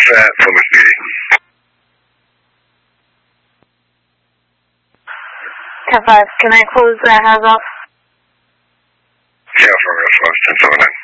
that Plymouth meeting. 10-5, can I close the hands off? Yeah, for us, 10-7-9.